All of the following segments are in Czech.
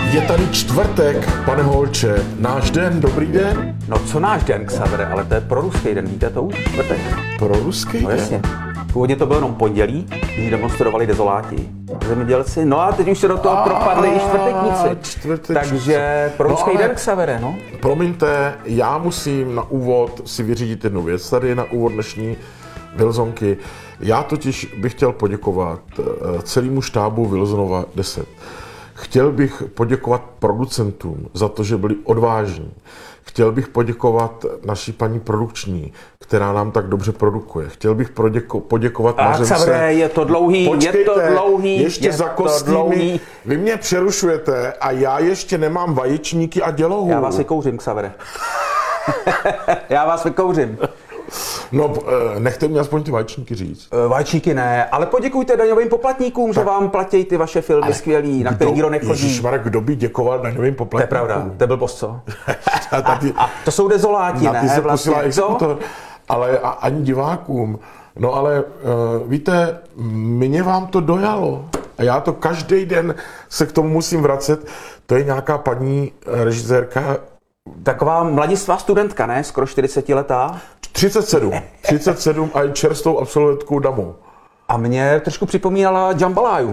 Je tady čtvrtek, pane Holče, náš den, dobrý den. No co náš den, Xavere, ale to je proruský den, víte to už? Čtvrtek. Proruský No jasně. Původně to bylo jenom pondělí, když demonstrovali dezoláti, zemědělci, no a teď už se do toho propadli i čtvrtekníci. Takže proruský den, Xavere, no. Promiňte, já musím na úvod si vyřídit jednu věc tady na úvod dnešní Wilsonky. Já totiž bych chtěl poděkovat celému štábu Wilsonova 10. Chtěl bych poděkovat producentům za to, že byli odvážní. Chtěl bych poděkovat naší paní produkční, která nám tak dobře produkuje. Chtěl bych poděkovat Mařence. Xavere, je to dlouhý, Počkejte, je to dlouhý, ještě je za to kostýmy. dlouhý. Vy mě přerušujete a já ještě nemám vaječníky a dělohu. Já vás vykouřím, Xavere. Já vás vykouřím. No, nechte mi aspoň ty vaječníky říct. Vajčíky ne, ale poděkujte daňovým poplatníkům, že vám platí ty vaše filmy skvělý, na který nikdo nechodí. Ježišmarek, kdo by děkoval daňovým To je poplatníkům? pravda, to byl blbost, co? A To jsou dezoláti, na ty ne? se Vlastně, posílá co? exekutor, ale ani divákům. No ale víte, mě vám to dojalo. A já to každý den se k tomu musím vracet. To je nějaká paní režisérka. Taková mladistvá studentka, ne? Skoro 40letá. 37 a je čerstvou absolventkou DAMu. A mě trošku připomínala Jambaláju.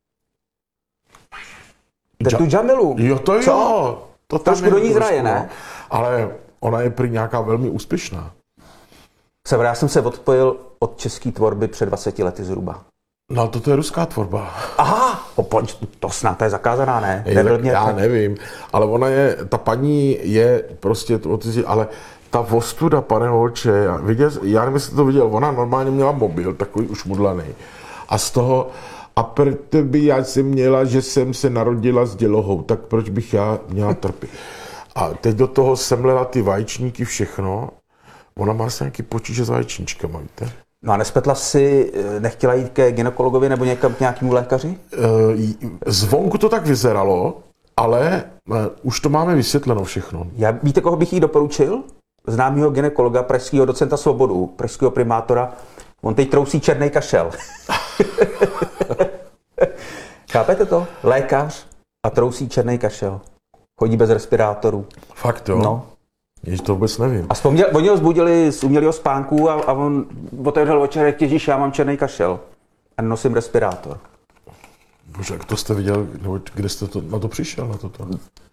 Tu Jamilu. Jo, to Co? jo. To tam Trošku je do ní trošku, zraje, no. ne? Ale ona je prý nějaká velmi úspěšná. Sever, já jsem se odpojil od české tvorby před 20 lety zhruba. No ale toto je ruská tvorba. Aha, to snad, to je zakázaná, ne? Já nevím, ale ona je, ta paní je prostě, ale ta ostuda, pane Holče, já nevím, jestli to viděl, ona normálně měla mobil, takový už mudlaný. A z toho, a proto by já jsem měla, že jsem se narodila s dělohou, tak proč bych já měla trpět? A teď do toho semlela ty vaječníky, všechno. Ona má se nějaký potíže s vaječníčkama, víte? No a nespletla si, nechtěla jít ke gynekologovi nebo někam k nějakému lékaři? Zvonku to tak vyzeralo, ale už to máme vysvětleno všechno. Víte, koho bych jí doporučil? Známýho gynekologa, pražského docenta Svobodu, pražského primátora. On teď trousí černý kašel. Chápete to? Lékař a trousí černý kašel. Chodí bez respirátorů. Fakt jo? No. Jež to vůbec nevím. A oni ho zbudili z umělého spánku a on otevřel oči a řekl, Ježíš, já mám černý kašel a nosím respirátor. Bože, jak to jste viděl, nebo kde jste na to přišel, na toto?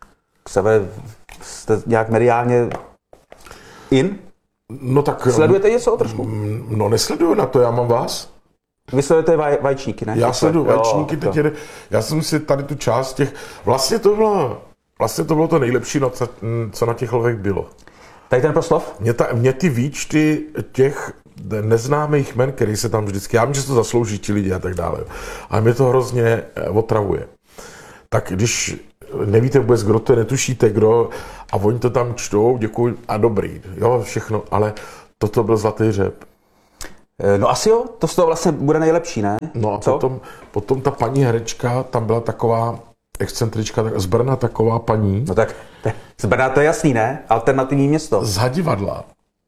Jste nějak mediálně in? No tak... Sledujete něco trošku? No nesleduju na to, já mám vás. Vy sledujete vaječníky, ne? Já sleduju vaječníky, teď já jsem si tady tu část těch... Vlastně to bylo to nejlepší, co na těch lovech bylo. Tady ten proslov? Mě ty výčty těch neznámých jmen, který se tam vždycky... Já vím, že se to zaslouží ti lidi a tak dále. Ale mě to hrozně otravuje. Tak když nevíte vůbec, kdo to je, netušíte, kdo, a oni to tam čtou, děkuji a dobrý, jo, všechno, ale toto byl zlatý řep. No asi jo, to z toho vlastně bude nejlepší, ne? No a potom ta paní herečka, tam byla taková excentrička, z Brna taková paní. No tak z Brna to je jasný, ne? Alternativní město. Z Hadivadla.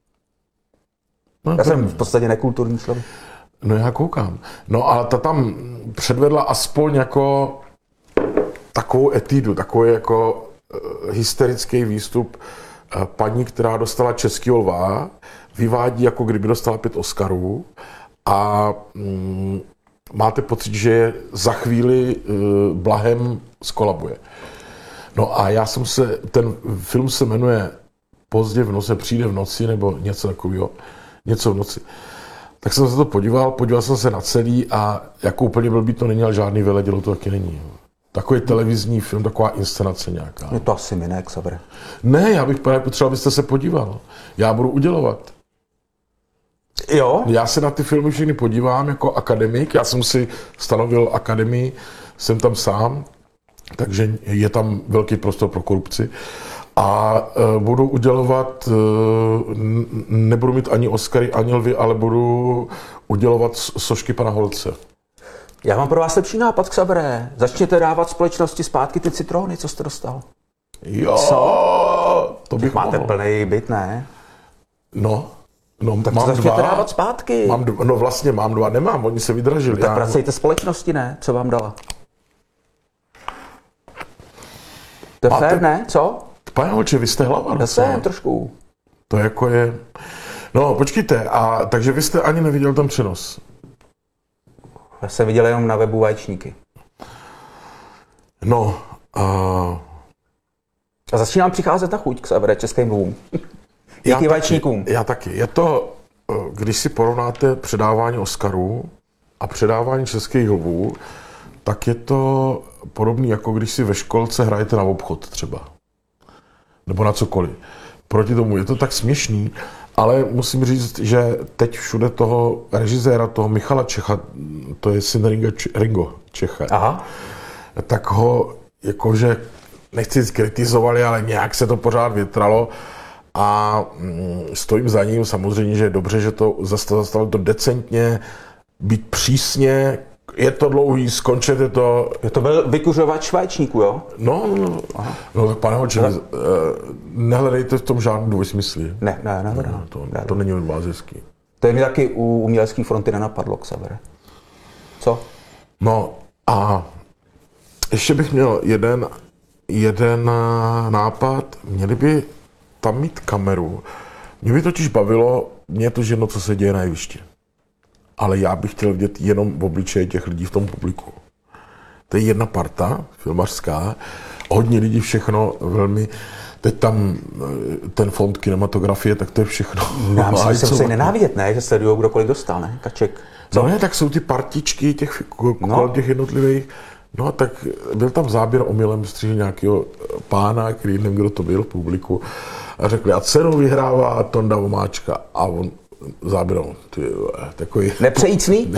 No, já jsem v podstatě nekulturní člověk. No já koukám. No a ta tam předvedla aspoň jako takovou etudu, takový jako hysterický výstup paní, která dostala Českýho lva, vyvádí, jako kdyby dostala 5 Oscarů a máte pocit, že za chvíli blahem skolabuje. No a ten film se jmenuje Pozdě v noci, přijde v noci, nebo něco takového, něco v noci. Tak jsem se to podíval jsem se na celý a jako úplně blbý to není, ale žádný veledělo to taky není. Takový televizní film, taková inscenace nějaká. Je to asi mi, ne, Xaver? Ne, já bych právě potřeboval, abyste se podíval. Já budu udělovat. Jo? Já se na ty filmy všechny podívám jako akademik. Já jsem si stanovil akademii, jsem tam sám, takže je tam velký prostor pro korupci. A budu udělovat, nebudu mít ani Oscary, ani lvy, ale budu udělovat sošky pana Holce. Já mám pro vás lepší nápad, Xaver. Začněte dávat společnosti zpátky ty citrony, co jste dostal. Jo, co? To bych máte mohl. plný byt, ne? No, tak mám začněte 2. dávat zpátky. Vlastně mám 2, nemám, oni se vydražili. Tak pracujte společnosti, ne? Co vám dala? To je fér, ne? Co? Pane Holče, vy jste hlava. Já jsem trošku. To jako je... No, počkejte, takže vy jste ani neviděl ten přenos? Já jsem viděl jenom na webu Vaječníky. No, A začínám přicházet na chuť k Severe českým lvům. Díky Vaječníkům. Já taky. Je to, když si porovnáte předávání Oscarů a předávání českých lvů, tak je to podobný, jako když si ve školce hrajete na obchod třeba. Nebo na cokoliv. Proti tomu je to tak směšný, ale musím říct, že teď všude toho režiséra, toho Michala Čecha, to je syn Ringo Čecha, Aha. tak ho jakože, nechci říct kritizovali, ale nějak se to pořád větralo a stojím za ním. Samozřejmě, že je dobře, že to zastavil to decentně, být přísně, je to dlouhý, skončete to. To byl vykuřovač Vaječníků, jo? No, tak pane Holče, nehledejte v tom žádný dvojsmysly. Ne. To není od vás hezký. To je mi taky u Umělecké fronty nenapadlo k Severe. Co? No a ještě bych měl jeden nápad. Měli by tam mít kameru. Mě by totiž bavilo, mě je to jedno, co se děje na jevišti. Ale já bych chtěl vidět jenom v obličeji těch lidí v tom publiku. To je jedna parta filmařská, hodně lidí, všechno velmi. Teď tam ten fond kinematografie, tak to je všechno. Já myslím, že se musí nenávidět, ne? Že sledujou, kdo kolik dostal, ne? Kaček. Co? No ne, tak jsou ty partičky těch jednotlivých. No tak byl tam záběr omylem střižen nějakého pána, který nevím, kdo to byl v publiku, a řekli, a cenu vyhrává Tonda Vomáčka. A on záběr, takový... Nepřejícný.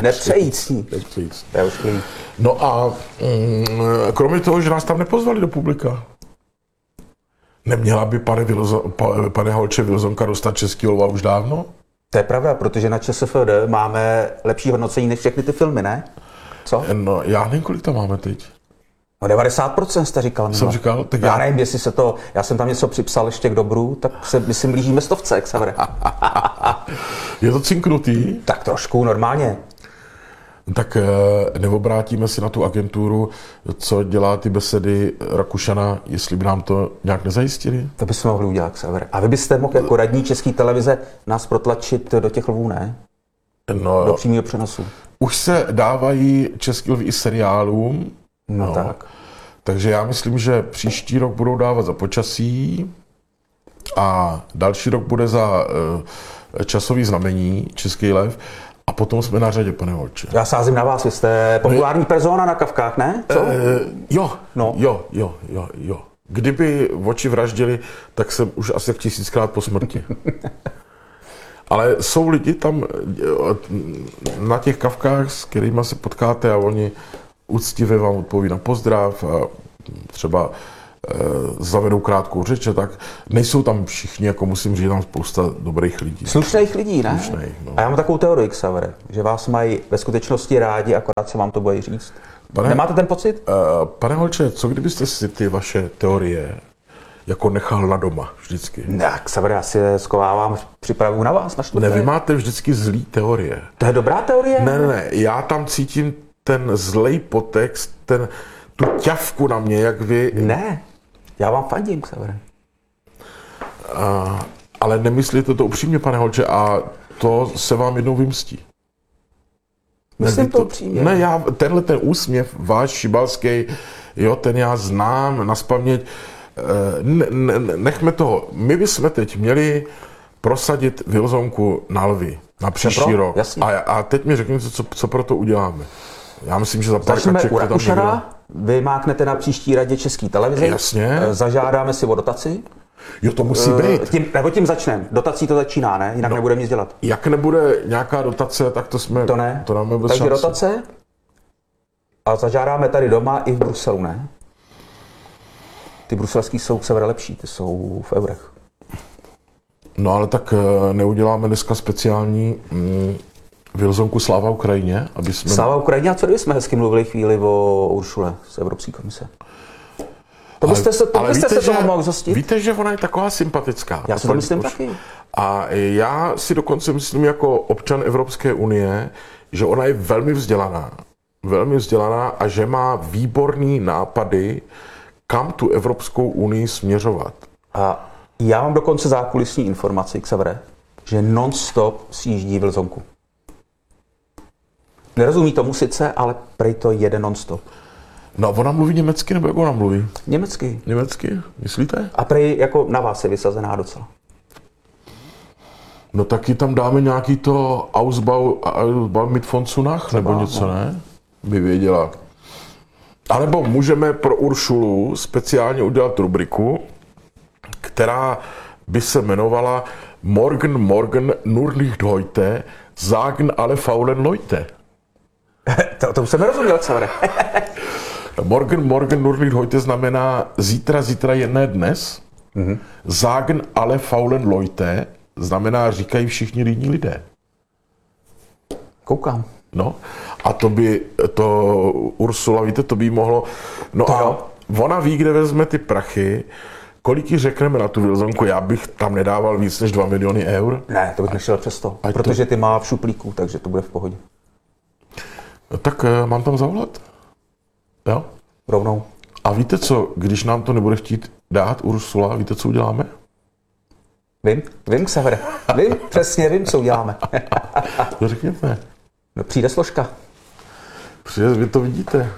No a kromě toho, že nás tam nepozvali do publika, neměla by pane Holče Vilzonka dostat český lva už dávno? To je pravda, protože na ČSFD máme lepší hodnocení než všechny ty filmy, ne? Co? No, já nevím, kolik tam máme teď. No 90% jste říkal. Jsem říkal? Tak já nevím, jestli se to... Já jsem tam něco připsal ještě k dobru, tak se, myslím, blížíme 100, jak se vede. Je to cinknutý? Tak trošku, normálně. Tak neobrátíme si na tu agenturu, co dělá ty besedy Rakušana, jestli by nám to nějak nezajistili? To bychom mohli udělat, Xaver. A vy byste mohl jako radní České televize nás protlačit do těch lvů, ne? No, do přímého přenosu. Už se dávají český lvy i seriálům. No tak. Takže já myslím, že příští rok budou dávat za Počasí a další rok bude za Časový znamení, Český lev. A potom jsme na řadě, pane Holče. Já sázím na vás, vy jste populární persona na Kavkách, ne? Co? Jo. Kdyby oči vraždili, tak jsem už asi 1000krát po smrti. Ale jsou lidi tam na těch Kavkách, s kterými se potkáte a oni úctivě vám odpoví na pozdrav a třeba zavedou krátkou řeč, tak nejsou tam všichni, jako musím říct, tam spousta dobrých lidí. Slušných lidí, ne? Slušných, no. A já mám takovou teorii, Xavere, že vás mají ve skutečnosti rádi, akorát se vám to bojí říct. Nemáte ten pocit? Pane Holče, co kdybyste si ty vaše teorie jako nechal na doma vždycky? Ne, Xavere, já si je schovávám, připravuju na vás, na čtvrté. Ne, vy máte vždycky zlý teorie. To je dobrá teorie? Ne, já tam cítím ten zlej podtext, tu ťavku na mě, jak vy... Ne, já vám fandím, Xavere. Ale nemyslíte to upřímně, pane Holče, a to se vám jednou vymstí. Myslím to upřímně. Ne, tenhle ten úsměv, váš šibalský, jo, ten já znám naspaměť. Nechme toho. My bychom teď měli prosadit Vilzonku na lvy na příští rok. A teď mi řekněte, co pro to uděláme. Já myslím, že za pár kaček u Rakušana, vy máknete na příští radě České televize. Jasně. Zažádáme si o dotaci. Jo, to musí být. Tím začneme. Dotací to začíná, ne? Jinak nebudeme nic dělat. Jak nebude nějaká dotace, tak to jsme... To ne. To dáme bez Takže šance. dotace a zažádáme tady doma i v Bruselu, ne? Ty bruselský jsou Xavere lepší, ty jsou v eurech. No ale tak neuděláme dneska speciální Vilzonku Sláva Ukrajině, aby jsme... Sláva Ukrajině, a co kdyby jsme hezky mluvili chvíli o Uršule z Evropské komise? To byste se toho mohl zhostit? Víte, že ona je taková sympatická. Já si to myslím taky. A já si dokonce myslím jako občan Evropské unie, že ona je velmi vzdělaná a že má výborný nápady kam tu Evropskou unii směřovat. A já mám dokonce zákulisní informaci, Xavere, že non-stop sjíždí Wilsonku. Nerozumí tomu sice, ale prej to jede non-stop. No a ona mluví německy, nebo jak ona mluví? Německy. Německy? Myslíte? A prej jako na vás je vysazená docela. No taky tam dáme nějaký to Ausbau mit von Sunach, nebo něco, ne? By věděla. A nebo můžeme pro Uršulu speciálně udělat rubriku, která by se jmenovala Morgen nur nicht heute, sagen alle faulen Leute. To už jsem nerozuměl, Xavere. Morgen nur nicht heute znamená zítra je ne dnes. Sagen alle faulen Leute znamená říkají všichni líní lidé. Koukám. No, a to Ursula, víte, to by mohlo, no to a jo. ona ví, kde vezme ty prachy, kolik jí řekneme na tu Wilsonku, já bych tam nedával víc než 2 miliony eur. Ne, to bych nešel přes to, protože ty má v šuplíku, takže to bude v pohodě. No, tak mám tam zavolat. Jo? Rovnou. A víte co, když nám to nebude chtít dát Ursula, víte, co uděláme? Vím, Xavere. Přesně vím, co uděláme. To řekněte. No, přijde složka. Vy to vidíte.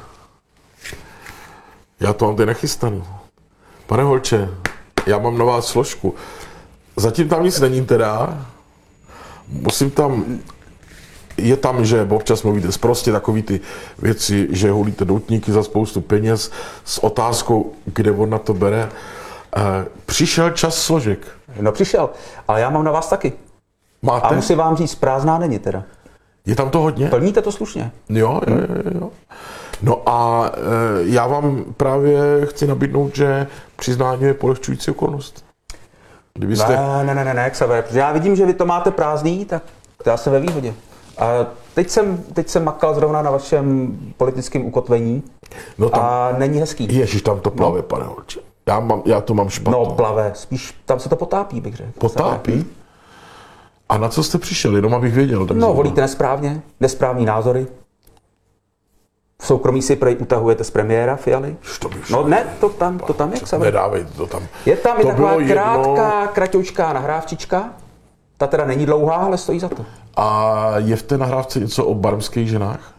Já to mám tady nachystaný. Pane Holče, já mám na vás složku. Zatím tam nic není teda. Musím tam... Je tam, že občas mluvíte sprostě takový ty věci, že hulíte doutníky za spoustu peněz s otázkou, kde on na to bere. Přišel čas složek. No přišel, ale já mám na vás taky. Máte? A musím vám říct, prázdná není teda. Je tam to hodně? Plníte to slušně. Jo. No a já vám právě chci nabídnout, že přiznání je polehčující okolnost. Kdybyste... Ne, Xaver, protože já vidím, že vy to máte prázdný, tak já jsem ve výhodě. A teď jsem makal zrovna na vašem politickém ukotvení No tam... a není hezký. Ježiš, tam to plave, pane Holče. Já to mám špatně. No plave, spíš tam se to potápí, bych řekl. Potápí? A na co jste přišel, jenom abych věděl? Tak No, volíte nesprávně, nesprávný názory. V soukromí si prej utahujete z premiéra Fialy. No ne, to tam je, Xaver. Nedávejte to tam. Je tam to i taková kraťoučká nahrávčička. Ta teda není dlouhá, ale stojí za to. A je v té nahrávce něco o barmských ženách?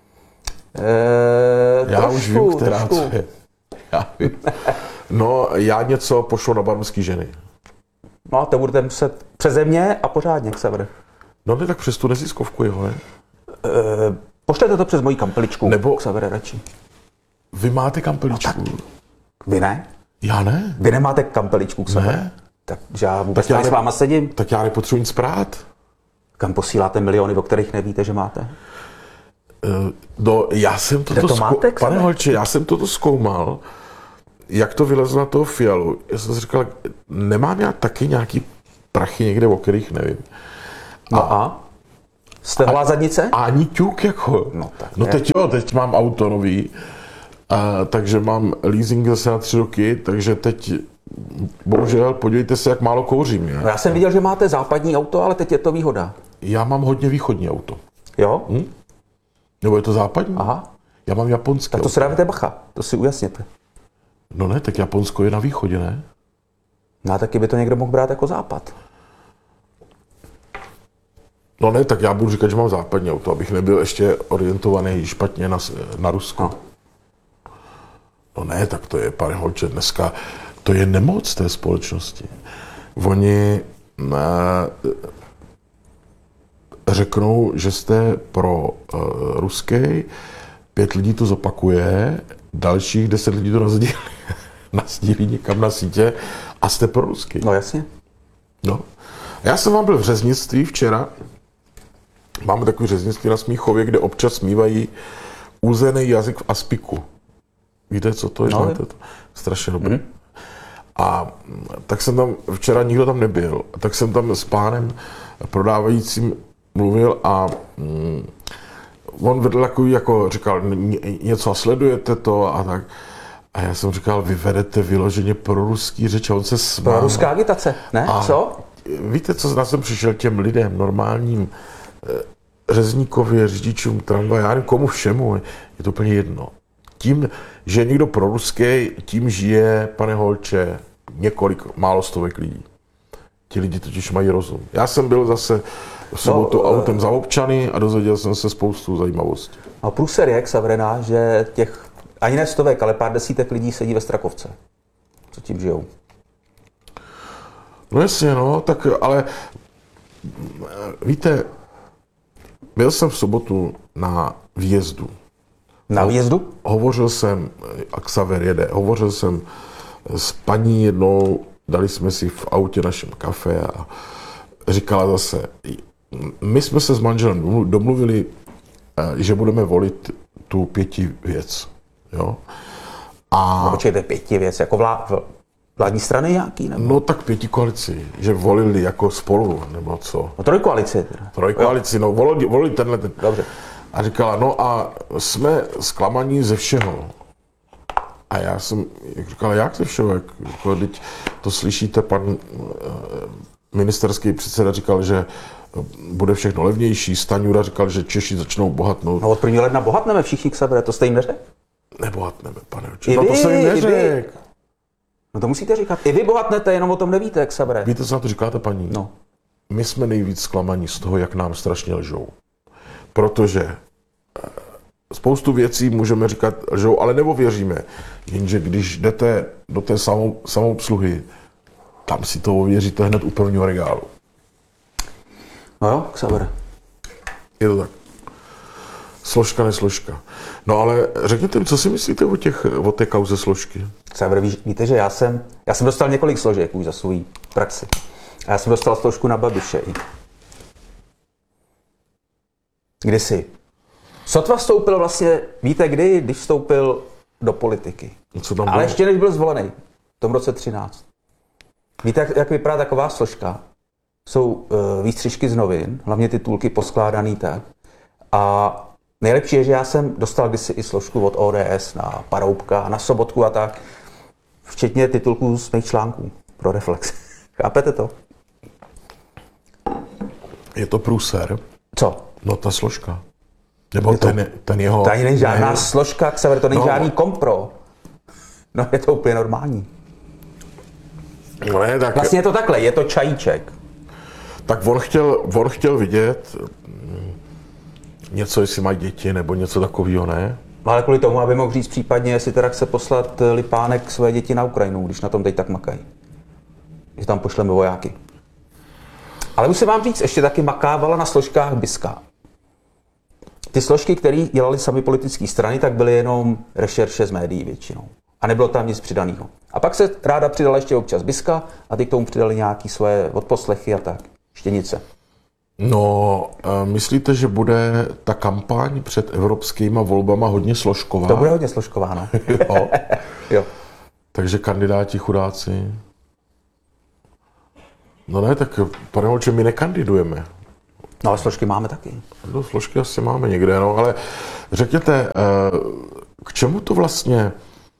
Já už vím, která to je. Já vím. No, já něco pošlu na barmský ženy. No a to budete muset přeze mě a pořádně, Xaver. No ne, tak přes tu neziskovku jeho, ne? Pošlete to přes moji kampeličku, nebo Xavere, radši. Vy máte kampeličku? No, vy ne? Já ne. Vy nemáte kampeličku, Xavere? Ne. Takže já vůbec s váma sedím. Tak já nepotřebuji nic prát. Kam posíláte miliony, o kterých nevíte, že máte? No, já jsem toto Pane Holče, já jsem toto zkoumal, jak to vylezlo na toho Fialu. Já jsem si říkal, nemám já taky nějaký prachy někde, o kterých nevím. No a? Jste holá zadnice? Ani ťuk, jako. No teď mám auto nový, takže mám leasing zase na 3 roky, takže teď bohužel, podívejte se, jak málo kouřím. No já jsem viděl, že máte západní auto, ale teď je to výhoda. Já mám hodně východní auto. Jo? Nebo je to západní? Aha. Já mám japonské. Tak to si dávajte bacha, to si ujasněte. No ne, tak Japonsko je na východě, ne? No a taky by to někdo mohl brát jako západ. No ne, tak já budu říkat, že mám západní auto, abych nebyl ještě orientovaný špatně na Rusko. No ne, tak to je, pane Holče, dneska, to je nemoc té společnosti. Oni řeknou, že jste pro ruský, 5 lidí to zopakuje, dalších 10 lidí to nasdílí někam na sítě a jste pro ruský. No jasně. No. Já jsem vám byl v řeznictví včera. Máme takové řeznictví na Smíchově, kde občas smívají úzený jazyk v aspiku. Víte, co to je? No, znáte to? Strašně dobrý. A tak jsem tam, včera nikdo tam nebyl, tak jsem tam s pánem prodávajícím mluvil a on vedl takový, jako říkal, něco sledujete to a tak. A já jsem říkal, vy vedete vyloženě proruský řeč a on se smál. Proruská agitace, ne? A co? Víte, co jsem přišel těm lidem, normálním řezníkově, řidičům tramvaje, já nevím komu všemu, je to úplně jedno. tím, že je někdo proruský, tím žije, pane Holče, několik málo stovek lidí. Ti lidi totiž mají rozum. Já jsem byl zase v sobotu autem za občany a dozvěděl jsem se spoustu zajímavostí. A průser je, Xaverena, že těch ani ne stovek, ale pár desítek lidí sedí ve Strakovce. Co tím žijou? No jasně, no, tak ale víte, byl jsem v sobotu na výjezdu. Na výjezdu? Hovořil jsem, a Xaver jede, hovořil jsem s paní jednou, dali jsme si v autě našem kafe a říkala zase, my jsme se s manželem domluvili, že budeme volit tu 5 věc. Jo? No, počkejte, 5 věc, jako vládní strany nějaký? Nebo? No tak 5 koalici, že volili jako spolu, nebo co? No trojkoalici. Trojkoalici, no volili tenhle. Dobře. A říkala, no a jsme zklamaní ze všeho. A já jsem říkala, jak ze všeho? Jako, teď to slyšíte, pan ministerský předseda říkal, že bude všechno levnější, Staňura říkal, že Češi začnou bohatnout. No od 1. ledna bohatneme všichni, Xavere, to jste jim neřekl? Nebohatneme, pane oče. No to jsem jim neřekl. No to musíte říkat. I vy bohatnete, jenom o tom nevíte, Xavere. Víte, co na to říkáte, paní? No. My jsme nejvíc zklamaní z toho, jak nám strašně lžou. Protože spoustu věcí můžeme říkat lžou, ale nebo věříme. Jenže když jdete do té samoobsluhy, tam si to ověříte hned u prvního regálu. No jo, Xavere. Je to tak. Složka, nesložka. No ale řekněte mi, co si myslíte o té kauze složky? Xavere, víte, že já jsem dostal několik složek už za svou praxi. A já jsem dostal složku na Babiše. Kdysi. Sotva vstoupil vlastně, víte kdy, když vstoupil do politiky. Co tam ale ještě než byl zvolený. V tom roce 13. Víte, jak vypadá taková složka? Jsou výstřižky z novin, hlavně titulky poskládaný tak. A nejlepší je, že já jsem dostal kdysi i složku od ODS na Paroubka, na Sobotku a tak. Včetně titulků z mých článků pro Reflex. Chápete to? Je to průser. Co? No ta složka. Nebo ten jeho... To ani není žádná složka, Xaver, to není žádný kompro. No je to úplně normální. No ne, tak... Vlastně je to takhle, je to čajíček. Tak on chtěl vidět něco, jestli mají děti, nebo něco takového, ne? Ale kvůli tomu, aby mohl říct případně, jestli teda chce poslat Lipánek své děti na Ukrajinu, když na tom teď tak makají. Že tam pošleme vojáky. Ale musím vám říct, ještě taky makávala na složkách Biska. Ty složky, které dělali sami politické strany, tak byly jenom rešerše z médií většinou. A nebylo tam nic přidaného. A pak se ráda přidala ještě občas Biska a ty k tomu přidali nějaké svoje odposlechy a tak. Štěnice. No, myslíte, že bude ta kampaň před evropskými volbama hodně složková? To bude hodně složková, no. Jo. Jo. Takže kandidáti chudáci. No ne, tak pane Holče, my nekandidujeme. No ale složky máme taky. No, složky asi máme někde, no, ale řekněte, k čemu to vlastně...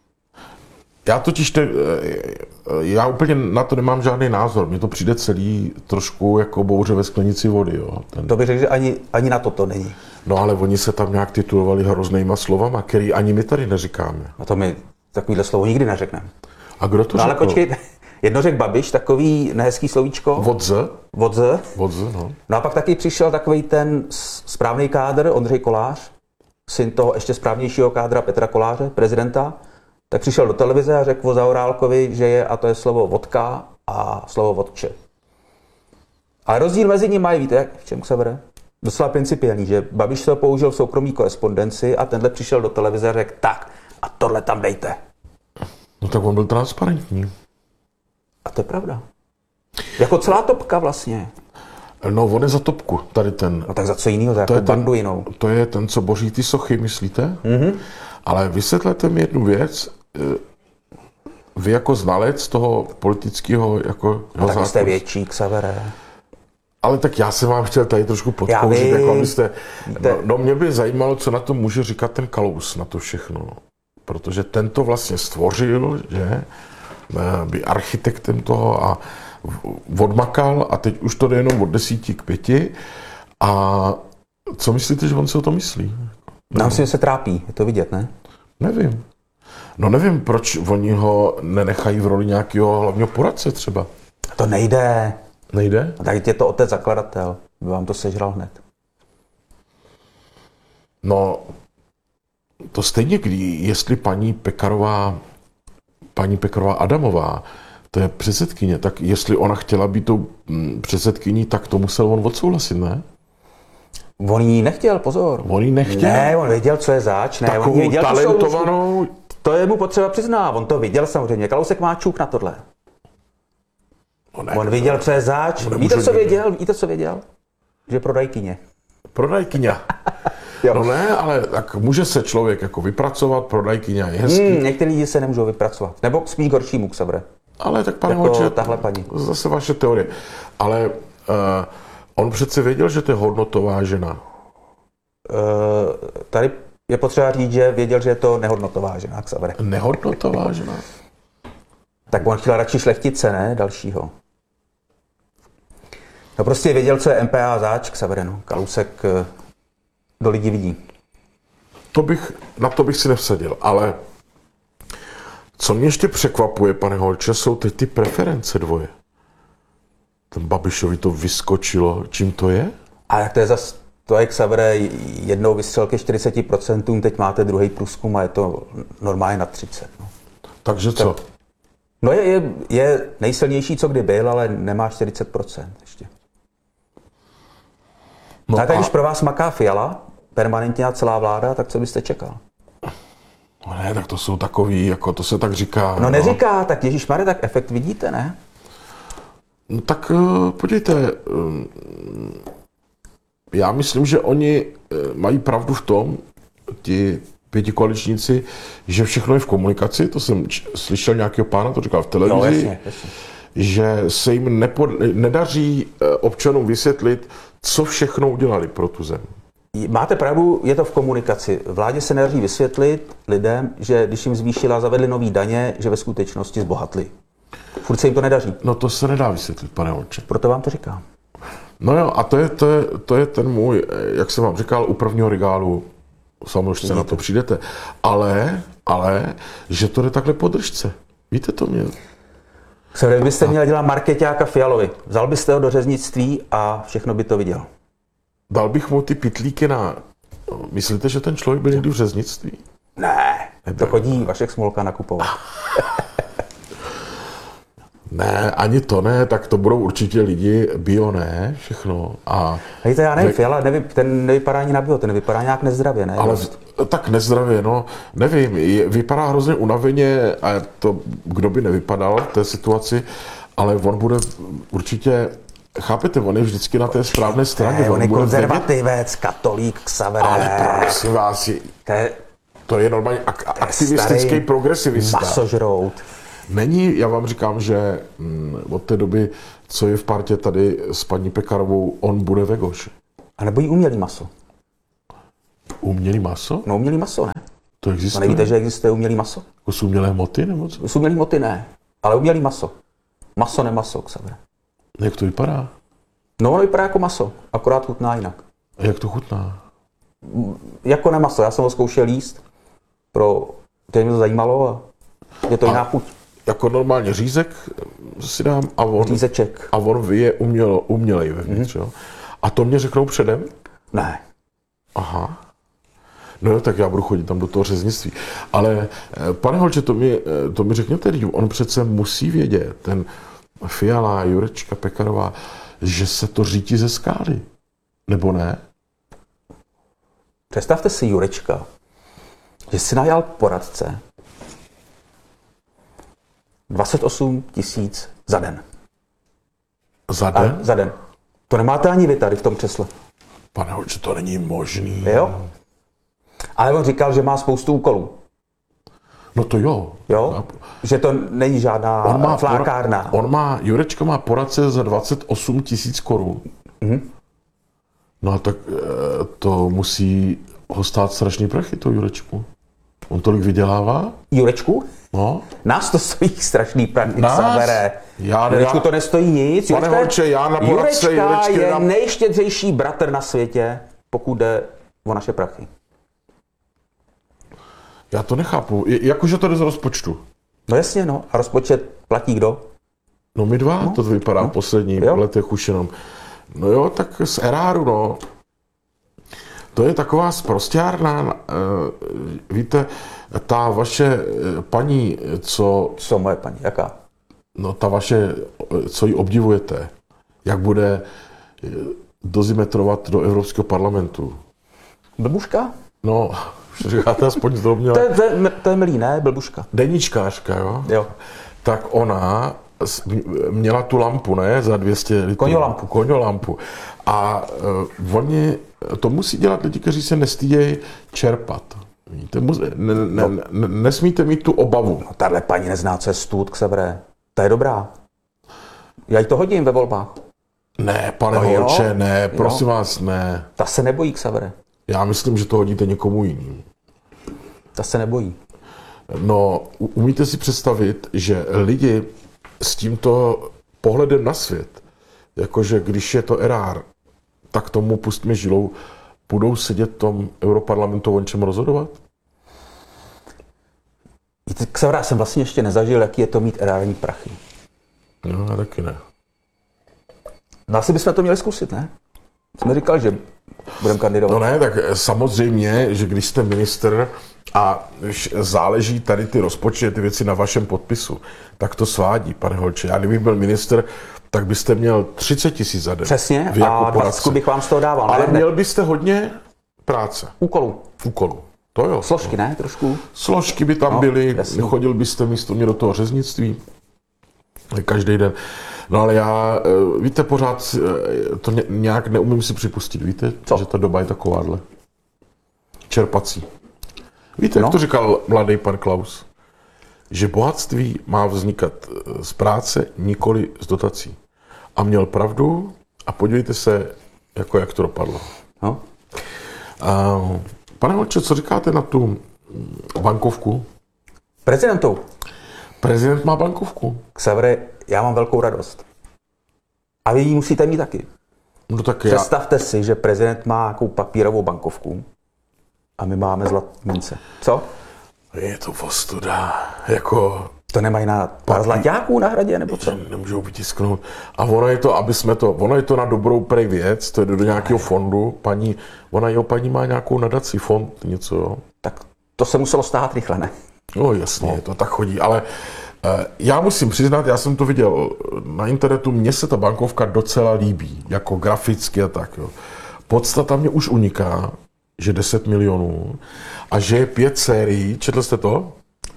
Já úplně na to nemám žádný názor. Mně to přijde celý trošku jako bouře ve sklenici vody. Jo. To bych řekl, že ani na to není. No ale oni se tam nějak titulovali hroznýma slovama, který ani my tady neříkáme. No to my takovýhle slovo nikdy neřekneme. A kdo to řekl? Ale počkejte, jedno řekl Babiš, takový nehezký slovíčko. Vodze, no. No a pak taky přišel takový ten správný kádr, Ondřej Kolář, syn toho ještě správnějšího kádra Petra Koláře, prezidenta. Tak přišel do televize a řekl o Zaorálkovi, že je, a to je slovo vodka a slovo vodče. Ale rozdíl mezi nimi mají, víte, jak v čem se vede? Docela principiální, že Babiš to použil v soukromé korespondenci a tenhle přišel do televize a řekl, tak, a tohle tam dejte. No tak on byl transparentní. A to je pravda. Jako celá topka vlastně. No, on je za topku, tady ten. No tak za co jinýho, jako bandu jinou. To je ten, co boří ty sochy, myslíte? Mm-hmm. Ale vysvětlete mi jednu věc. Vy jako znalec toho politického jako... No, tak jste větší, Xavere. Ale tak já jsem vám chtěl tady trošku podkouřit, jako abyste... No mě by zajímalo, co na to může říkat ten Kalous, na to všechno. Protože ten to vlastně stvořil, že? By architektem toho a odmakal a teď už to jde jenom od 10 k 5. A co myslíte, že on si o to myslí? No, myslím, že se trápí, je to vidět, ne? Nevím. No nevím, proč oni ho nenechají v roli nějakého hlavního poradce třeba. To nejde. Nejde? A tak je to otec zakladatel. By vám to sežral hned. No, to stejně, jestli paní Pekarová Adamová, to je předsedkyně, tak jestli ona chtěla být tou předsedkyní, tak to musel on odsouhlasit, ne? On jí nechtěl, pozor. On jí nechtěl? Ne, on věděl, co je zač. Ne, takovou on věděl, talentovanou... To je mu potřeba přiznat. On to viděl samozřejmě. Kalousek má čuk na tohle. No ne, On viděl, co je zač. Víte, co věděl? Že prodajkyně. Prodajkyně. No ne, ale tak může se člověk jako vypracovat, prodajkyně je hezký. Některý lidi se nemůžou vypracovat. Nebo spíš horšímu, Xavre. Ale tak pane jako Holče, tahle paní. Zase vaše teorie. Ale on přece věděl, že to je hodnotová žena. Tady je potřeba říct, že věděl, že je to nehodnotová žena, Xavre. Nehodnotová žena? Tak on chtěl radši šlechtice, ne? Dalšího. No prostě věděl, co je MPA zač, Xavre, no. Kalousek do lidí vidí. Na to bych si nevsadil, ale co mě ještě překvapuje, pane Holče, jsou teď ty preference dvoje. Ten Babišovi to vyskočilo, čím to je? A jak to je zas, to je Xavre, jednou vystřel ke 40%, teď máte druhý průzkum a je to normálně na 30. No. Takže co? No je nejsilnější, co kdy byl, ale nemá 40% ještě. No a tak když pro vás maká Fiala, permanentně a celá vláda, tak co byste čekal? No ne, tak to jsou takový, jako to se tak říká. No neříká, tak ježišmarja, tak efekt vidíte, ne? No tak podívejte, já myslím, že oni mají pravdu v tom, ti pětikoaličníci, že všechno je v komunikaci, to jsem slyšel nějakého pána, to říkal v televizi, no, jasně. Že se jim nedaří občanům vysvětlit, co všechno udělali pro tu zem. Máte pravdu, je to v komunikaci. Vládě se nedaří vysvětlit lidem, že když jim zvýšila, zavedli nový daně, že ve skutečnosti zbohatli. Furt se jim to nedaří. No to se nedá vysvětlit, pane Holče. Proto vám to říkám. No jo, a to je ten můj, jak jsem vám říkal, u prvního regálu, samozřejmě na to přijdete, ale, že to jde takhle po držce. Víte to mě? Vy byste měli dělat markeťáka Fialovi. Vzal byste ho do řeznictví a všechno by to viděl. Dal bych mu ty pytlíky na... Myslíte, že ten člověk byl někdy v řeznictví? Ne, to chodí Vašek Smolka nakupovat. Ne, ani to ne, tak to budou určitě lidi bio, ne, všechno. A hejte, já nevím, Fiala, ten nevypadá ani na bio, ten vypadá nějak nezdravě, ne? Ale tak nezdravě, no, nevím, vypadá hrozně unaveně a to, kdo by nevypadal v té situaci, ale on bude určitě, chápete, on je vždycky na té správné straně. On je konzervativec, katolík, Xavere. Ale prosím vás, to je normálně aktivistický progresivista. Masožrout. Není, já vám říkám, že od té doby, co je v partě tady s paní Pekarovou, on bude vegoš. A nebo jí umělý maso. Umělý maso? No umělý maso, ne? To existuje? No nevíte, že existuje umělý maso? Jako z umělé hmoty nebo co? Z umělý hmoty ne, ale umělý maso. Maso nemaso, Xavere. Jak to vypadá? No ono vypadá jako maso, akorát chutná jinak. A jak to chutná? Jako nemaso, já jsem ho zkoušel jíst, teď mě to zajímalo a je to jiná chuť. Jako normálně řízek si dám a on vyje umělej vevnitř, jo? A to mě řeknou předem? Ne. Aha. No jo, tak já budu chodit tam do toho řeznictví. Ale pane Holče, to mi řekněte, on přece musí vědět, ten Fiala, Jurečka, Pekarová, že se to řítí ze skály. Nebo ne? Představte si Jurečka, že si najal poradce 28 000 za den. Za den? Za den. To nemáte ani vy tady v tom křesle. Pane Holče, to není možný. Jo? Ale on říkal, že má spoustu úkolů. No to jo. Jo? Že to není žádná flákárna. Jurečka má poradce za 28 000 korun. No a tak to musí ho stát strašný prachy, to Jurečku. On tolik vydělává? Jurečku? No. Nás to stojí strašný prachy, Xavere. Jurečku to nestojí nic. Pane Holče, já na poradce Jurečka je nejštědřejší bratr na světě, pokud jde o naše prachy. Já to nechápu. Jakože to jde z rozpočtu. No jasně, no. A rozpočet platí kdo? No my dva, to vypadá v posledních letech už jenom. No jo, tak z eráru, no. To je taková sprosťárna, víte, ta vaše paní, co... Co moje paní, jaká? No ta vaše, co ji obdivujete, jak bude dozimetrovat do Evropského parlamentu. Blbuška? No, říkáte aspoň zdrobně. To je milý, ne? Blbuška. Deníčkářka, jo? Jo. Tak ona měla tu lampu, ne? Za 200 litrů. Koňolampu. A oni, to musí dělat lidi, kteří se nestýdějí čerpat. Víte, nesmíte mít tu obavu. No, tahle paní nezná, co je stůd, Xaveré. Ta je dobrá. Já jí to hodím ve volbách. Ne, pane Holče, ne, prosím vás, ne. Ta se nebojí, Xaveré. Já myslím, že to hodíte někomu jinému. Ta se nebojí. No, umíte si představit, že lidi s tímto pohledem na svět, jakože když je to erár, tak tomu pustíme žilou, budou sedět v tom europarlamentu o něčem rozhodovat? Xaverá, jsem vlastně ještě nezažil, jaký je to mít erární prachy. No, já taky ne. No asi bychom to měli zkusit, ne? Jsme říkali, že budeme kandidovat. No ne, tak samozřejmě, že když jste ministr a záleží tady ty rozpočty, ty věci na vašem podpisu, tak to svádí, pane Holče. Já kdybych byl ministr, tak byste měl 30 000 za den. Přesně, a 20 bych vám z toho dával. Ale měl byste hodně práce. Úkolů. To jo. Složky, ne? Trošku. Složky by tam byly, chodil byste místo mě do toho řeznictví každý den. No ale já, víte, pořád to nějak neumím si připustit, víte, že ta doba je takováhle. Čerpací. Víte, jak to říkal mladý pan Klaus? Že bohatství má vznikat z práce, nikoli z dotací. A měl pravdu a podívejte se, jak to dopadlo. No. Pane Holče, co říkáte na tu bankovku? Prezidentou. Prezident má bankovku. Xavere, já mám velkou radost. A vy ji musíte mít taky. No tak představte si, že prezident má nějakou papírovou bankovku a my máme zlaté mince. Co? Je to ostuda. Jako... To nemají na pár zlaťáků na hradě, nebo co? Nemůžou vytisknout. A ono je to, ono je to na dobrou prej věc, to je do nějakého fondu. Jeho paní má nějakou nadací fond, něco, jo. Tak to se muselo stát rychle, ne? No jasně, to tak chodí, ale já musím přiznat, já jsem to viděl na internetu, mně se ta bankovka docela líbí, jako graficky a tak, jo. Podstata mě už uniká, že 10 milionů a že je 5 sérií, četl jste to?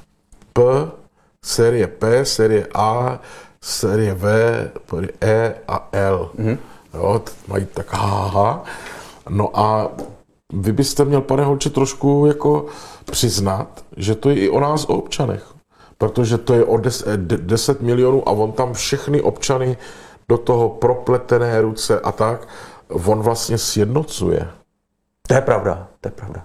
Série P, série A, série V, E a L. Jo, mají tak haha. No a vy byste měl, pane Holče, trošku jako přiznat, že to je i o nás, o občanech. Protože to je o 10 milionů a on tam všechny občany do toho propletené ruce a tak, on vlastně sjednocuje. To je pravda, to je pravda.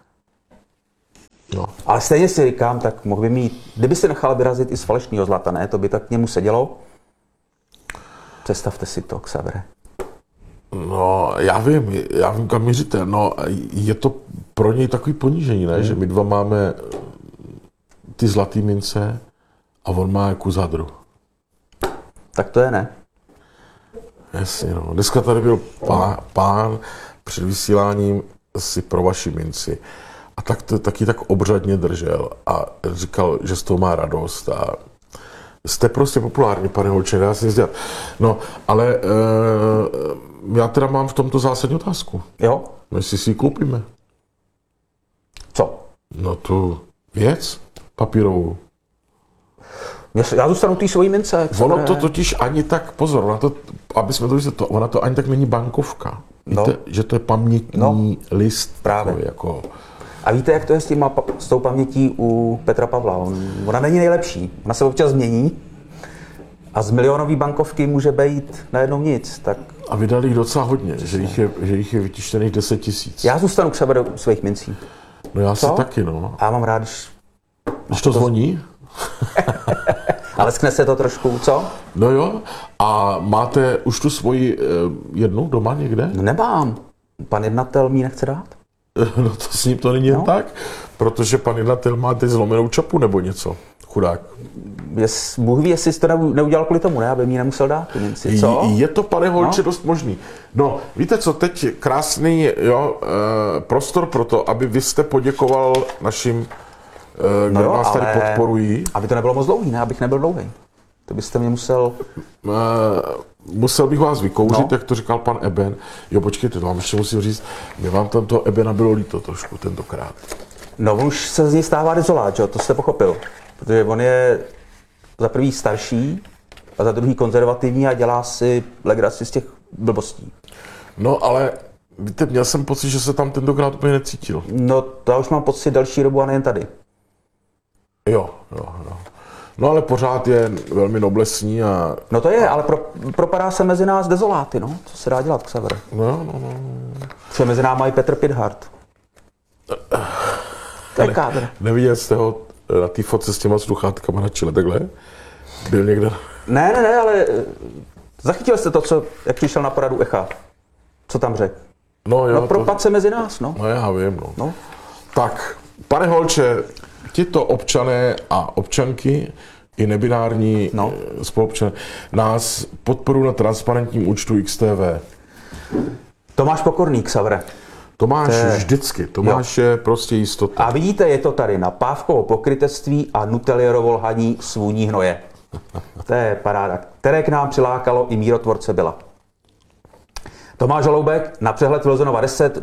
No. Ale stejně si říkám, tak mohl by mít, kdyby se nechal vyrazit i z falešného zlata, ne? To by tak k němu sedělo. Představte si to, Xavere. No, já vím, kam míříte. No, je to pro něj takový ponížení, ne? Že my dva máme ty zlatý mince a on má jako zadru. Tak to je, ne? Jasně, no. Dneska tady byl pán před vysíláním si pro vaši minci. A taky tak obřadně držel a říkal, že z toho má radost a jste prostě populární, pane Holče, dá se nic dělat. No, ale já teda mám v tomto zásadní otázku. Jo? Jestli si ji koupíme. Co? No tu věc papírovou. Já zůstanu té svojí mince. Ono to totiž ani tak, pozor, aby jsme to vysvětlili, ona to ani tak není bankovka. Víte, že to je pamětní list. Právě. Jako... A víte, jak to je s tou pamětí u Petra Pavla? Ona není nejlepší. Ona se občas změní a z milionové bankovky může být najednou nic. Tak... A vydali jich docela hodně, že jich je vytištěných 10 000. Já zůstanu k sebe u svých mincí. No já si taky, no. Já mám rád, když to zvoní. Ale skne se to trošku, co? No jo. A máte už tu svoji jednu doma někde? No nemám. Pan jednatel mi nechce dát. No to s ním to není jen tak, protože pan jednatel má teď zlomenou čapu nebo něco. Chudák. Bůh ví, jestli jsi to neudělal kvůli tomu, ne? Aby mi nemusel dát tu minci, co? Je to, pane Holče, dost možný. No, víte co, teď krásný prostor pro to, aby vy jste poděkoval našim, kdo nás tady podporují. Aby to nebylo moc dlouhý, ne? Abych nebyl dlouhý. To byste mě musel... Musel bych vás vykouřit, jak to říkal pan Eben. Jo, počkejte, to vám ještě musím říct, mě vám tamto Ebena bylo líto trošku tentokrát. No, on už se z něj stává dezolát, jo? To jste pochopil. Protože on je za prvý starší a za druhý konzervativní a dělá si legraci z těch blbostí. No, ale víte, měl jsem pocit, že se tam tentokrát úplně necítil. No, to já už mám pocit delší dobu a nejen tady. Jo. No, ale pořád je velmi noblesní a... No to je, ale propadá se mezi nás dezoláty, no. Co se dá dělat, Xaver? No. Vše mezi náma i Petr Pithart. To je kádr. Neviděl jste ho na té fotce s těma sluchátkama na čele takhle? Byl někde? Ne, ale zachytil jste to, jak přišel na poradu Echa? Co tam řekl? No, propad se mezi nás, no. No já vím, no. Tak, pane Holče, tito občané a občanky i nebinární spoluobčané nás podporují na transparentním účtu XTV. Tomáš Pokorný, Xavre. Tomáš vždycky, Tomáš je prostě jistota. A vidíte, je to tady na Pávkovo pokrytectví a Nutelierovo lhaní svůní hnoje. To je paráda, které k nám přilákalo i mírotvorce Byla. Tomáš Holoubek na překlad Wilsonova 10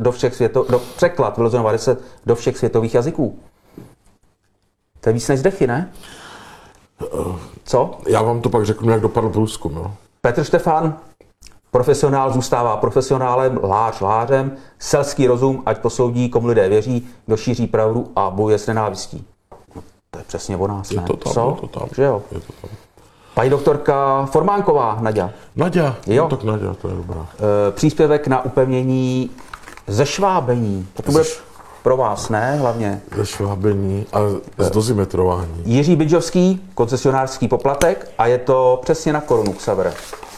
do všech světových jazyků. To je víc než Zdechy, ne? Co? Já vám to pak řeknu, jak dopadl průzkum. Jo. Petr Štefan, profesionál zůstává profesionálem, lhář lhářem, selský rozum, ať posoudí, komu lidé věří, kdo šíří pravdu a bojuje s nenávistí. To je přesně o nás, ne? Je to tam. Že jo? Je to tam. Paní doktorka Formánková, Naďa. Jo. No, tak Naďa, to je dobrá. Příspěvek na upevnění zešvábení. To bude pro vás, ne? Hlavně. Zešvábení a zdozimetrování. Jiří Bydžovský, koncesionářský poplatek a je to přesně na korunu, Xavere.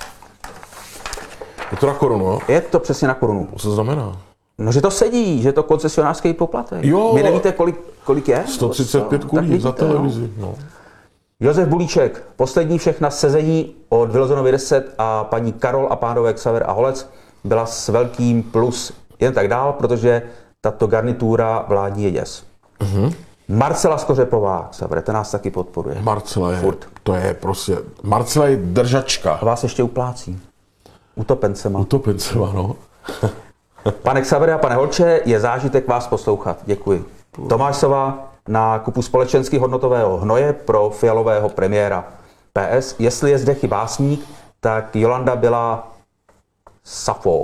Je to na korunu? Je to přesně na korunu. Co to znamená? No, že to sedí, že je to koncesionářský poplatek. Jo. Vy nevíte, kolik je? 135 kulí za televizi. No. Josef Bulíček, poslední všechna sezení od Wilsonovy 10 a paní Karol a pánové Xaver a Holec byla s velkým plus. Jen tak dál, protože tato garnitura vládní je děs. Marcela Skořepová, Xaver, ta nás taky podporuje. Marcela je, to je prostě, Marcela je držačka. A vás ještě uplácí. Utopencema, no. Pane Xavere a pane Holče, je zážitek vás poslouchat. Děkuji. Tomáš Sova na kupu společensky hodnotového hnoje pro fialového premiéra. PS, jestli je Zdechy básník, tak Jolanda byla Safo.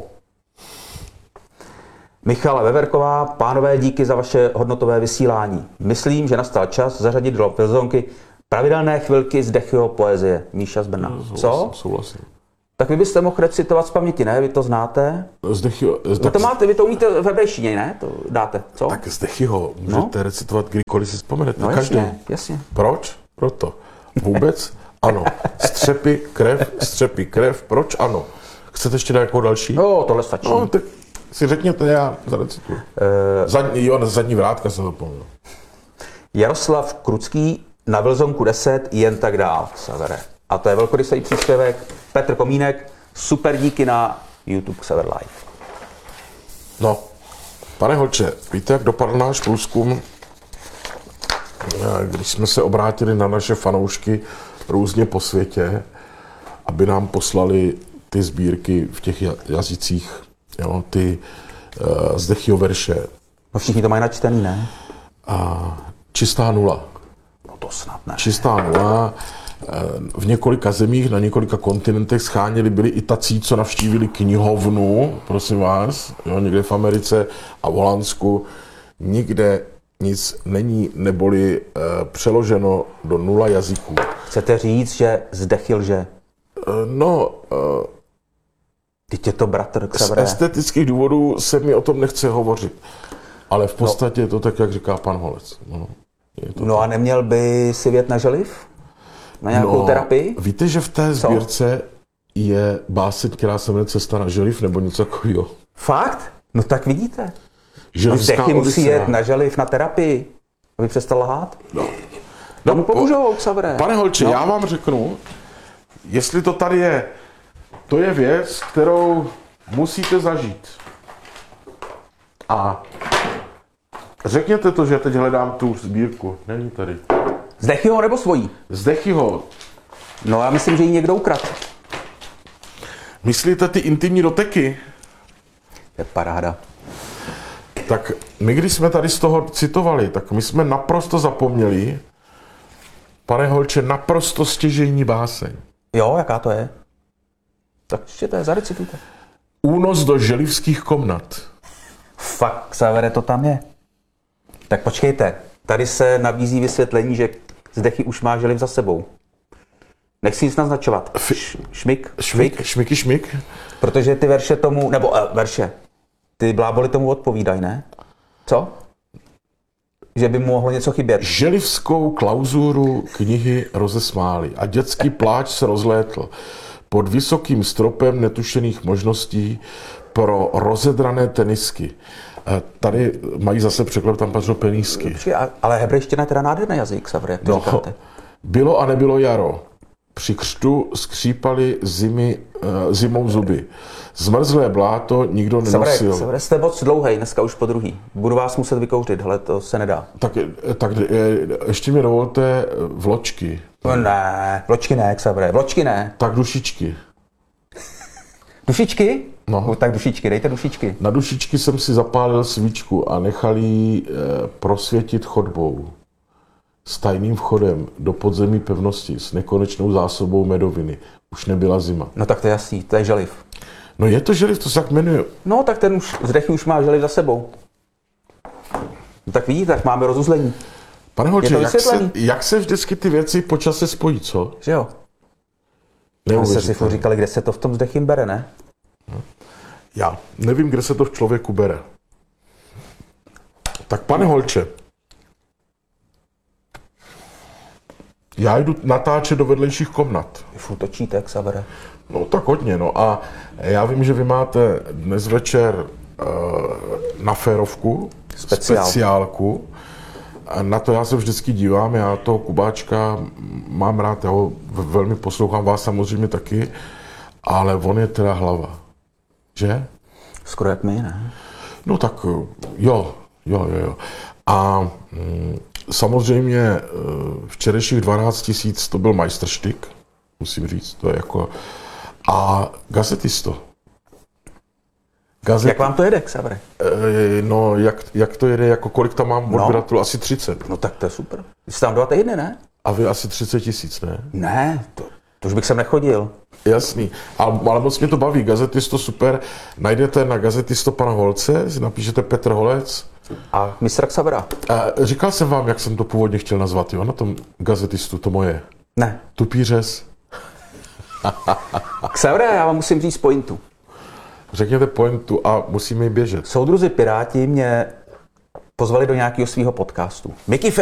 Michala Veverková, pánové, díky za vaše hodnotové vysílání. Myslím, že nastal čas zařadit do Wilsonky pravidelné chvilky Zdechyho poezie. Míša z Brna. Co? Souhlasím. Tak vy byste mohl recitovat z paměti, ne? Vy to znáte? No to máte, vy to umíte v hebrejštině, ne? To dáte, co? Tak Zdechyho můžete recitovat kdykoliv si vzpomenete. No jasně. Proč? Proto. Vůbec? Ano. Střepy krev, proč? Ano. Chcete ještě nějakou další? No, tohle stačí. No, tak si řekněte, já zarecituju. Zadní vrátka se zapomněl. Jaroslav Krucký na Wilsonku 10, jen tak dál, Xavere. A to je velkorysý příspěvek. Petr Komínek, super díky na YouTube Xaver Live. No, pane Holče, víte, jak dopadl náš průzkum, když jsme se obrátili na naše fanoušky různě po světě, aby nám poslali ty sbírky v těch jazycích, jo, ty Zdechyho verše. No všichni to mají načtený, ne? Čistá nula. No to snad ne. Čistá nula. V několika zemích, na několika kontinentech scháněli byli i tací, co navštívili knihovnu, prosím vás, jo, někde v Americe a v Holandsku. Nikde nic není neboli přeloženo do 0 jazyků. Chcete říct, že Zdechy lže? Teď je to bratr Xavere. Z estetických důvodů se mi o tom nechce hovořit. Ale v podstatě je to tak, jak říká pan Holec. No a neměl by si vjet na želiv? Na nějakou terapii? Víte, že v té sbírce je báseň, která se jmenuje Cesta na želiv, nebo něco takového. Fakt? No tak vidíte. Želivská Zdechy musí Odyssea. jet na Želiv na terapii, aby přestal lhát. No. No mu pomůžou, Xavere. Pane Holče, No. já vám řeknu, jestli to tady je, to je věc, kterou musíte zažít. A řekněte to, že teď hledám tu sbírku. Není tady. Zdechyho nebo svojí? Zdechyho. No já myslím, že ji někdo ukradl. Myslíte ty intimní doteky? Je paráda. Tak my, když jsme tady z toho citovali, tak my jsme naprosto zapomněli, pane Holče, naprosto stěžejní báseň. Jo, jaká to je? Tak čtěte, zarecitujte. Únos do želivských komnat. Fakt, Xavere, to tam je. Tak počkejte, tady se nabízí vysvětlení, že Zdechy už má Želiv za sebou. Nechci nic naznačovat. Šmik. Protože ty verše tomu, nebo verše, ty bláboli tomu odpovídají, ne? Co? Že by mu mohlo něco chybět. Želivskou klauzuru knihy rozesmáli a dětský pláč se rozlétl. Pod vysokým stropem netušených možností pro rozedrané tenisky. Tady mají zase překlep, tam pařilo penízky. Ale hebrejština je teda nádherný jazyk, Xavere, jak to říkáte. Bylo a nebylo jaro. Při křtu skřípaly zimou zuby. Zmrzlé bláto nikdo nenosil. Xavere, jste moc dlouhej, dneska už po druhý. Budu vás muset vykouřit, hele, to se nedá. Tak ještě mi dovolte vločky. Ne, vločky ne, Xavere, vločky ne. Tak dušičky. Dušičky? No. Tak dušičky, dejte dušičky. Na dušičky jsem si zapálil svíčku a nechal ji prosvětit chodbou. S tajným vchodem do podzemí pevnosti s nekonečnou zásobou medoviny. Už nebyla zima. No tak to je jasný, to je Želiv. No je to Želiv, to se tak jmenuje. No tak ten už, Zdechy už má Želiv za sebou. No tak vidíte, tak máme rozuzlení. Pane Holče, jak se vždycky ty věci po čase spojí, co? Že jo? My jste si říkali, kde se to v tom Zdechym bere, ne? Já nevím, kde se to v člověku bere. Tak pane Holče, já jdu natáčet do vedlejších komnat. Vy furt točíte, Xavere. No tak hodně, no a já vím, že vy máte dnes večer na férovku, speciálku. A na to já se vždycky dívám, já toho Kubáčka mám rád, já ho velmi poslouchám, vás samozřejmě taky, ale on je teda hlava, že? Skoro jak my, ne? No tak jo. A samozřejmě včerejších 12 000 to byl majstrštyk, musím říct, to je jako... A gazetisto. Jak vám to jede, Xavere? No, jak to jede, jako kolik tam mám odběratelů? Asi 30. No tak to je super. Vy jste tam 2 týdny, ne? A vy asi 30 000, ne? Ne, to už bych sem nechodil. Jasný. Ale moc mě to baví. Gazetisto super. Najdete na Gazetisto pana Holce, si napíšete Petr Holec. A mistr Xavera. Říkal jsem vám, jak jsem to původně chtěl nazvat, jo, na tom Gazetistu, to moje. Ne. Tupířez. Xavere, já vám musím říct pointu. Řekněte pointu a musíme ji běžet. Soudruzi Piráti mě pozvali do nějakého svého podcastu. Mickey